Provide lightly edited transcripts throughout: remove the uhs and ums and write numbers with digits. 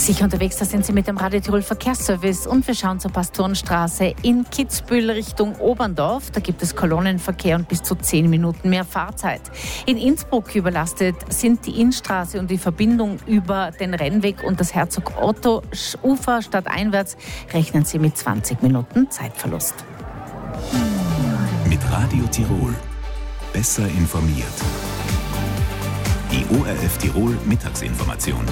Sicher unterwegs, da sind Sie mit dem Radio Tirol Verkehrsservice und wir schauen zur Pastorenstraße in Kitzbühel Richtung Oberndorf. Da gibt es Kolonnenverkehr und bis zu 10 Minuten mehr Fahrzeit. In Innsbruck überlastet sind die Innstraße und die Verbindung über den Rennweg und das Herzog-Otto-Ufer stadteinwärts. Rechnen Sie mit 20 Minuten Zeitverlust. Mit Radio Tirol besser informiert. Die ORF Tirol Mittagsinformation.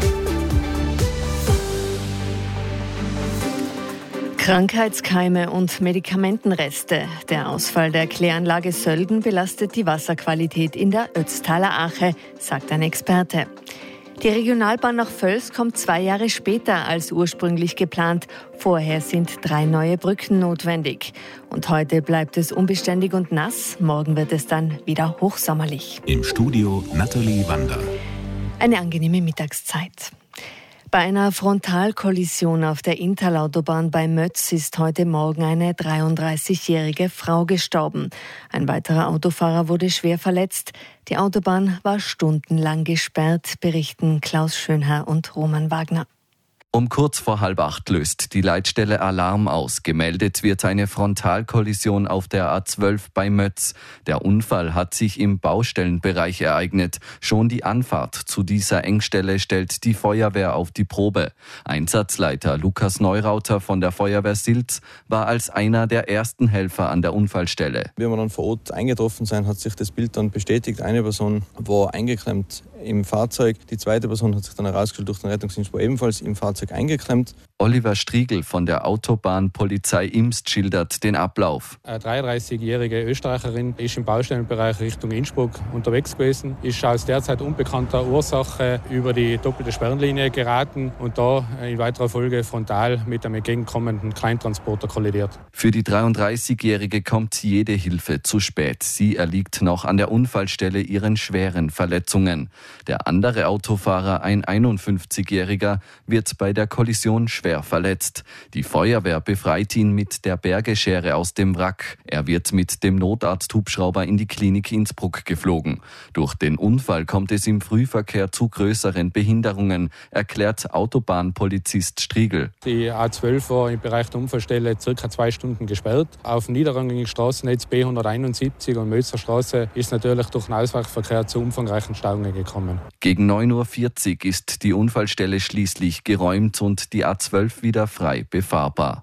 Krankheitskeime und Medikamentenreste. Der Ausfall der Kläranlage Sölden belastet die Wasserqualität in der Ötztaler Ache, sagt ein Experte. Die Regionalbahn nach Völs kommt 2 Jahre später als ursprünglich geplant. Vorher sind 3 neue Brücken notwendig. Und heute bleibt es unbeständig und nass. Morgen wird es dann wieder hochsommerlich. Im Studio Nathalie Wander. Eine angenehme Mittagszeit. Bei einer Frontalkollision auf der Inntal-Autobahn bei Mötz ist heute Morgen eine 33-jährige Frau gestorben. Ein weiterer Autofahrer wurde schwer verletzt. Die Autobahn war stundenlang gesperrt, berichten Klaus Schönherr und Roman Wagner. Um kurz vor 7:30 löst die Leitstelle Alarm aus. Gemeldet wird eine Frontalkollision auf der A12 bei Mötz. Der Unfall hat sich im Baustellenbereich ereignet. Schon die Anfahrt zu dieser Engstelle stellt die Feuerwehr auf die Probe. Einsatzleiter Lukas Neurauter von der Feuerwehr Silz war als einer der ersten Helfer an der Unfallstelle. Wie wir dann vor Ort eingetroffen sind, hat sich das Bild dann bestätigt. Eine Person war eingeklemmt im Fahrzeug. Die zweite Person hat sich dann herausgestellt durch den Rettungsdienst, war ebenfalls im Fahrzeug eingeklemmt. Oliver Striegel von der Autobahnpolizei Imst schildert den Ablauf. Eine 33-jährige Österreicherin ist im Baustellenbereich Richtung Innsbruck unterwegs gewesen, ist aus derzeit unbekannter Ursache über die doppelte Sperrenlinie geraten und da in weiterer Folge frontal mit einem entgegenkommenden Kleintransporter kollidiert. Für die 33-Jährige kommt jede Hilfe zu spät. Sie erliegt noch an der Unfallstelle ihren schweren Verletzungen. Der andere Autofahrer, ein 51-Jähriger, wird bei der Kollision schwer verletzt. Die Feuerwehr befreit ihn mit der Bergeschere aus dem Wrack. Er wird mit dem Notarzthubschrauber in die Klinik Innsbruck geflogen. Durch den Unfall kommt es im Frühverkehr zu größeren Behinderungen, erklärt Autobahnpolizist Striegel. Die A12 war im Bereich der Unfallstelle ca. 2 Stunden gesperrt. Auf dem niederrangigen Straßennetz B171 und Mölzer Straße ist natürlich durch den Ausweichverkehr zu umfangreichen Stauungen gekommen. Gegen 9:40 Uhr ist die Unfallstelle schließlich geräumt und die A12 wieder frei befahrbar.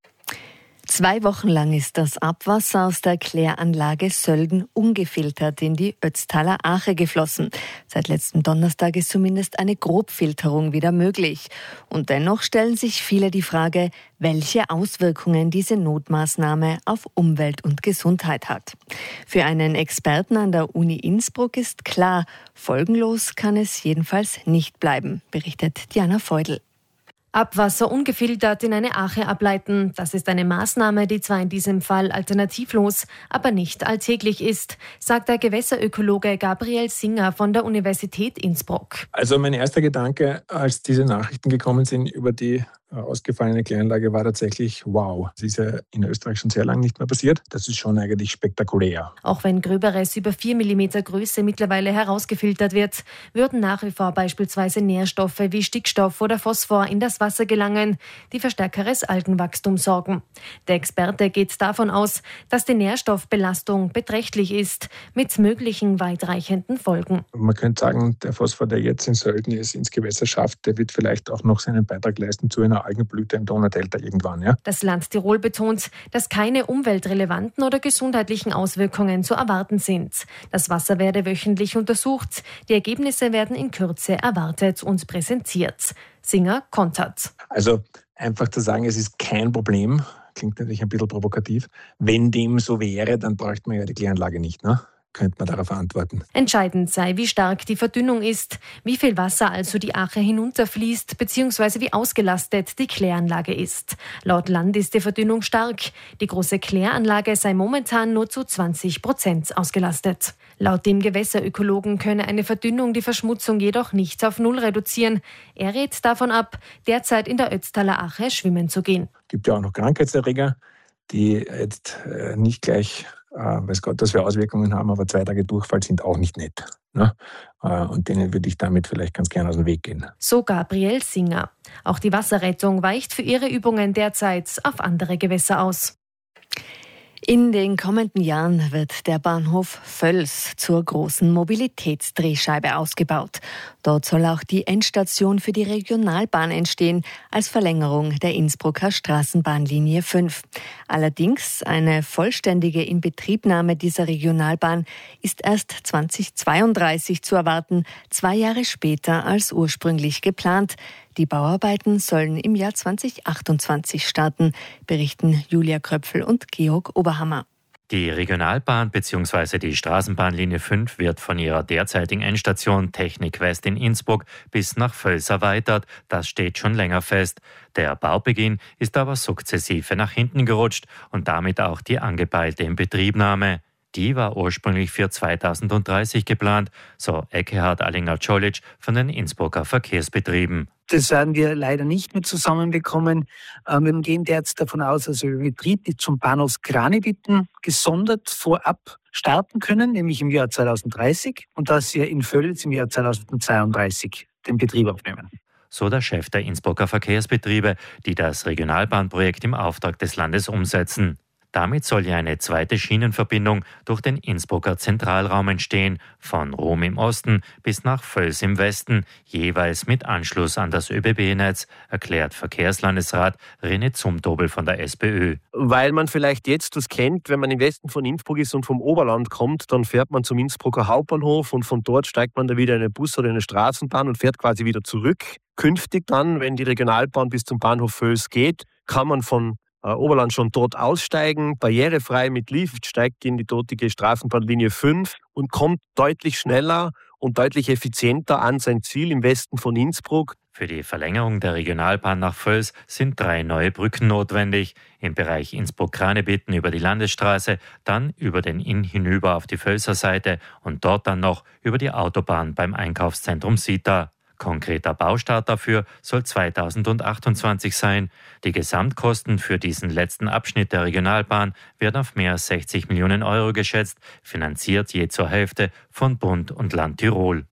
2 Wochen lang ist das Abwasser aus der Kläranlage Sölden ungefiltert in die Ötztaler Ache geflossen. Seit letztem Donnerstag ist zumindest eine Grobfilterung wieder möglich. Und dennoch stellen sich viele die Frage, welche Auswirkungen diese Notmaßnahme auf Umwelt und Gesundheit hat. Für einen Experten an der Uni Innsbruck ist klar, folgenlos kann es jedenfalls nicht bleiben, berichtet Diana Feudel. Abwasser ungefiltert in eine Ache ableiten, das ist eine Maßnahme, die zwar in diesem Fall alternativlos, aber nicht alltäglich ist, sagt der Gewässerökologe Gabriel Singer von der Universität Innsbruck. Also mein erster Gedanke, als diese Nachrichten gekommen sind über die ausgefallene Kläranlage, war tatsächlich, wow, das ist ja in Österreich schon sehr lange nicht mehr passiert. Das ist schon eigentlich spektakulär. Auch wenn Gröberes über 4 mm Größe mittlerweile herausgefiltert wird, würden nach wie vor beispielsweise Nährstoffe wie Stickstoff oder Phosphor in das Wasser gelangen, die für stärkeres Algenwachstum sorgen. Der Experte geht davon aus, dass die Nährstoffbelastung beträchtlich ist, mit möglichen weitreichenden Folgen. Man könnte sagen, der Phosphor, der jetzt in Sölden ist, ins Gewässer schafft, der wird vielleicht auch noch seinen Beitrag leisten zu einer Algenblüte im Donaudelta irgendwann. Ja? Das Land Tirol betont, dass keine umweltrelevanten oder gesundheitlichen Auswirkungen zu erwarten sind. Das Wasser werde wöchentlich untersucht. Die Ergebnisse werden in Kürze erwartet und präsentiert. Singer kontert. Also einfach zu sagen, es ist kein Problem, klingt natürlich ein bisschen provokativ. Wenn dem so wäre, dann bräuchte man ja die Kläranlage nicht, ne? Könnte man darauf antworten. Entscheidend sei, wie stark die Verdünnung ist, wie viel Wasser also die Ache hinunterfließt bzw. wie ausgelastet die Kläranlage ist. Laut Land ist die Verdünnung stark. Die große Kläranlage sei momentan nur zu 20% ausgelastet. Laut dem Gewässerökologen könne eine Verdünnung die Verschmutzung jedoch nicht auf Null reduzieren. Er rät davon ab, derzeit in der Ötztaler Ache schwimmen zu gehen. Es gibt ja auch noch Krankheitserreger, die jetzt nicht gleich weiß Gott, dass wir Auswirkungen haben, aber 2 Tage Durchfall sind auch nicht nett. Ne? Und denen würde ich damit vielleicht ganz gerne aus dem Weg gehen. So Gabriel Singer. Auch die Wasserrettung weicht für ihre Übungen derzeit auf andere Gewässer aus. In den kommenden Jahren wird der Bahnhof Völs zur großen Mobilitätsdrehscheibe ausgebaut. Dort soll auch die Endstation für die Regionalbahn entstehen, als Verlängerung der Innsbrucker Straßenbahnlinie 5. Allerdings eine vollständige Inbetriebnahme dieser Regionalbahn ist erst 2032 zu erwarten, 2 Jahre später als ursprünglich geplant. Die Bauarbeiten sollen im Jahr 2028 starten, berichten Julia Kröpfel und Georg Oberhammer. Die Regionalbahn bzw. die Straßenbahnlinie 5 wird von ihrer derzeitigen Endstation Technik West in Innsbruck bis nach Völs erweitert. Das steht schon länger fest. Der Baubeginn ist aber sukzessive nach hinten gerutscht und damit auch die angepeilte Inbetriebnahme. Die war ursprünglich für 2030 geplant, so Ekkehard Allinger-Czolic von den Innsbrucker Verkehrsbetrieben. Das werden wir leider nicht mehr zusammenbekommen. Wir gehen derzeit davon aus, dass wir den Betrieb zum Bahnhof Kranibitten gesondert vorab starten können, nämlich im Jahr 2030, und dass wir in Völs im Jahr 2032 den Betrieb aufnehmen. So der Chef der Innsbrucker Verkehrsbetriebe, die das Regionalbahnprojekt im Auftrag des Landes umsetzen. Damit soll ja eine zweite Schienenverbindung durch den Innsbrucker Zentralraum entstehen, von Rom im Osten bis nach Völs im Westen, jeweils mit Anschluss an das ÖBB-Netz, erklärt Verkehrslandesrat René Zumtobel von der SPÖ. Weil man vielleicht jetzt das kennt, wenn man im Westen von Innsbruck ist und vom Oberland kommt, dann fährt man zum Innsbrucker Hauptbahnhof und von dort steigt man dann wieder in einen Bus oder in eine Straßenbahn und fährt quasi wieder zurück. Künftig dann, wenn die Regionalbahn bis zum Bahnhof Völs geht, kann man von Oberland schon dort aussteigen, barrierefrei mit Lift, steigt in die dortige Straßenbahnlinie 5 und kommt deutlich schneller und deutlich effizienter an sein Ziel im Westen von Innsbruck. Für die Verlängerung der Regionalbahn nach Völs sind 3 neue Brücken notwendig. Im Bereich Innsbruck-Kranebitten über die Landesstraße, dann über den Inn hinüber auf die Völser Seite und dort dann noch über die Autobahn beim Einkaufszentrum Sita. Konkreter Baustart dafür soll 2028 sein. Die Gesamtkosten für diesen letzten Abschnitt der Regionalbahn werden auf mehr als 60 Millionen Euro geschätzt, finanziert je zur Hälfte von Bund und Land Tirol.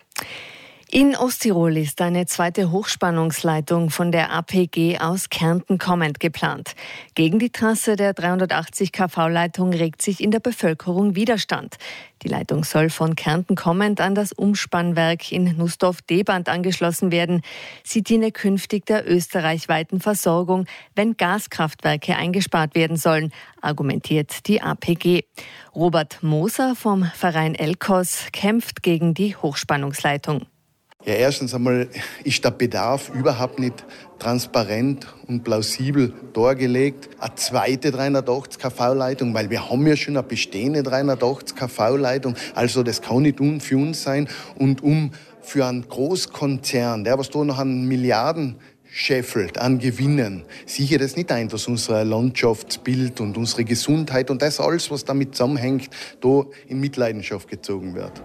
In Osttirol ist eine zweite Hochspannungsleitung von der APG aus Kärnten kommend geplant. Gegen die Trasse der 380 kV-Leitung regt sich in der Bevölkerung Widerstand. Die Leitung soll von Kärnten kommend an das Umspannwerk in Nussdorf-Deband angeschlossen werden. Sie diene künftig der österreichweiten Versorgung, wenn Gaskraftwerke eingespart werden sollen, argumentiert die APG. Robert Moser vom Verein Elkos kämpft gegen die Hochspannungsleitung. Ja, erstens einmal ist der Bedarf überhaupt nicht transparent und plausibel dargelegt. Eine zweite 380 kV-Leitung, weil wir haben ja schon eine bestehende 380 kV-Leitung. Also das kann nicht für uns sein. Und für einen Großkonzern, der was da noch an Milliarden scheffelt, an Gewinnen, sicher das nicht ein, dass unser Landschaftsbild und unsere Gesundheit und das alles, was damit zusammenhängt, da in Mitleidenschaft gezogen wird.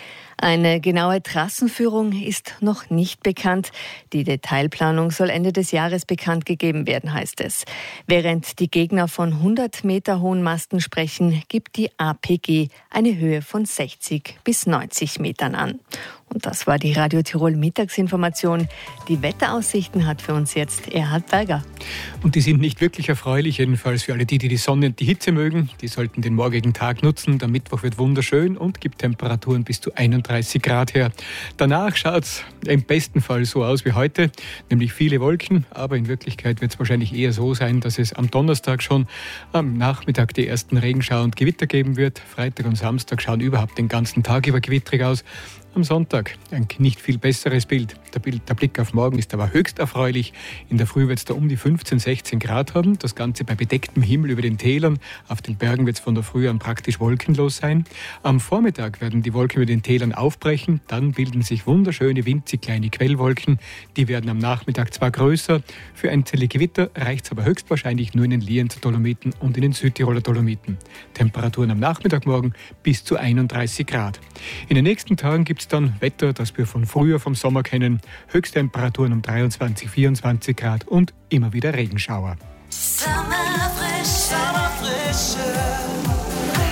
Eine genaue Trassenführung ist noch nicht bekannt. Die Detailplanung soll Ende des Jahres bekannt gegeben werden, heißt es. Während die Gegner von 100 Meter hohen Masten sprechen, gibt die APG eine Höhe von 60 bis 90 Metern an. Und das war die Radio Tirol Mittagsinformation. Die Wetteraussichten hat für uns jetzt Erhard Berger. Und die sind nicht wirklich erfreulich, jedenfalls für alle die die Sonne und die Hitze mögen. Die sollten den morgigen Tag nutzen. Der Mittwoch wird wunderschön und gibt Temperaturen bis zu 31 Grad her. Danach schaut es im besten Fall so aus wie heute, nämlich viele Wolken. Aber in Wirklichkeit wird es wahrscheinlich eher so sein, dass es am Donnerstag schon am Nachmittag die ersten Regenschauer und Gewitter geben wird. Freitag und Samstag schauen überhaupt den ganzen Tag über gewittrig aus. Am Sonntag ein nicht viel besseres Bild. Der Blick auf morgen ist aber höchst erfreulich. In der Früh wird es da um die 15, 16 Grad haben. Das Ganze bei bedecktem Himmel über den Tälern. Auf den Bergen wird es von der Früh an praktisch wolkenlos sein. Am Vormittag werden die Wolken über den Tälern aufbrechen. Dann bilden sich wunderschöne, winzig kleine Quellwolken. Die werden am Nachmittag zwar größer. Für einzelne Gewitter reicht es aber höchstwahrscheinlich nur in den Lienzer Dolomiten und in den Südtiroler Dolomiten. Temperaturen am Nachmittag morgen bis zu 31 Grad. In den nächsten Tagen gibt es dann Wetter, das wir von früher vom Sommer kennen. Höchsttemperaturen um 23, 24 Grad und immer wieder Regenschauer. Sommerfrische.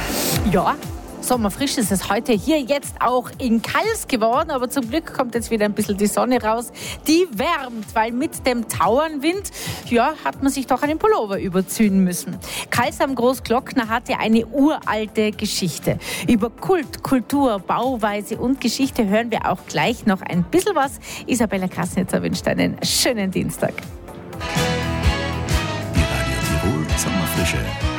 Ja, sommerfrisch ist es heute hier jetzt auch in Kals geworden, aber zum Glück kommt jetzt wieder ein bisschen die Sonne raus. Die wärmt, weil mit dem Tauernwind, hat man sich doch einen Pullover überziehen müssen. Kals am Großglockner hatte eine uralte Geschichte. Über Kult, Kultur, Bauweise und Geschichte hören wir auch gleich noch ein bisschen was. Isabella Krasnitzer wünscht einen schönen Dienstag. Die Radio Tirol Sommerfrische.